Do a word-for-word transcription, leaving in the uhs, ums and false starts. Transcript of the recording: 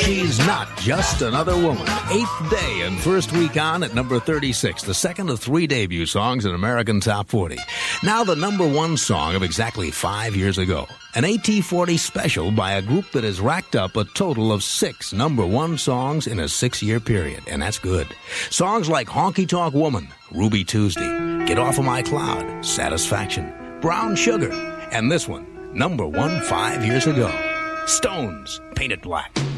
She's Not Just Another Woman. Eighth day and first week on at number thirty-six, the second of three debut songs in American Top forty. Now the number one song of exactly five years ago. An A T forty special by a group that has racked up a total of six number one songs in a six-year period, and that's good. Songs like Honky Tonk Woman, Ruby Tuesday, Get Off of My Cloud, Satisfaction, Brown Sugar, and this one, number one five years ago. Stones, Paint It Black.